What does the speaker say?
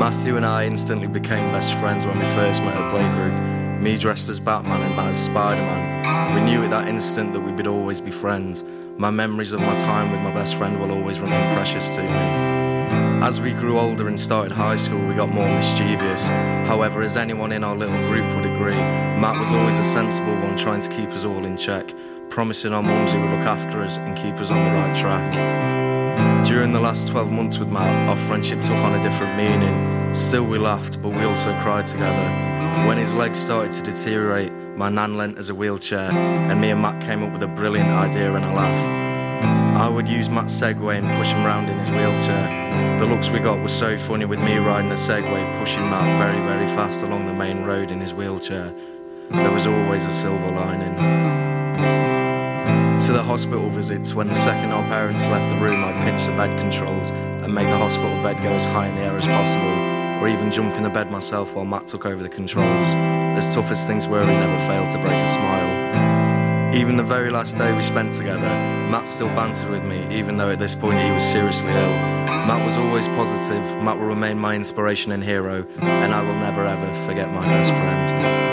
Matthew and I instantly became best friends when we first met at playgroup. Me dressed as Batman and Matt as Spider-Man. We knew at that instant that we would always be friends. My memories of my time with my best friend will always remain precious to me. As we grew older and started high school, we got more mischievous. However, as anyone in our little group would agree, Matt was always a sensible one, trying to keep us all in check, promising our mums he would look after us and keep us on the right track. During the last 12 months with Matt, our friendship took on a different meaning. Still we laughed, but we also cried together. When his legs started to deteriorate, my nan lent us a wheelchair, and me and Matt came up with a brilliant idea and a laugh. I would use Matt's Segway and push him round in his wheelchair. The looks we got were so funny with me riding a Segway, pushing Matt very, very fast along the main road in his wheelchair. There was always a silver lining. To the hospital visits, when the second our parents left the room, I'd pinch the bed controls and make the hospital bed go as high in the air as possible, or even jump in the bed myself while Matt took over the controls. As tough as things were, he never failed to break a smile. Even the very last day we spent together, Matt still bantered with me, even though at this point he was seriously ill. Matt was always positive. Matt will remain my inspiration and hero, and I will never ever forget my best friend.